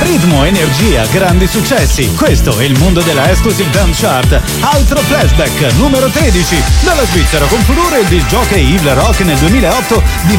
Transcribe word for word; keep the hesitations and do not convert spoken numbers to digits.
Ritmo, energia, grandi successi. Questo è il mondo della Exclusive Dance Chart. Altro flashback, numero tredici. Dalla Svizzera con furore il disc jockey Yves Laroque nel duemilaotto